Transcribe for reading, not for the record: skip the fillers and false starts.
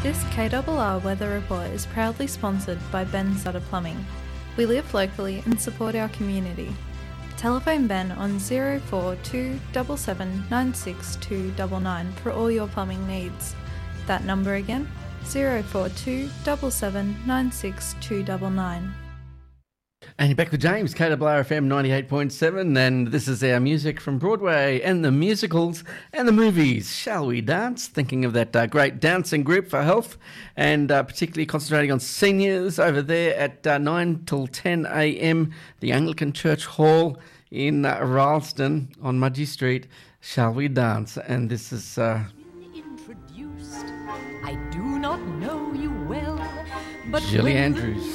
This KRR Weather Report is proudly sponsored by Ben Sutter Plumbing. We live locally and support our community. Telephone Ben on 042 7796299 for all your plumbing needs. That number again, 042 7796299. And you're back with James, KRR FM 98.7, and this is our music from Broadway and the musicals and the movies. Shall we dance? Thinking of that great dancing group for health, and particularly concentrating on seniors over there at 9 till 10 a.m, the Anglican Church Hall in Rylstone on Mudgee Street. Shall we dance? And this is... Introduced. I do not know you well, but Julie Andrews.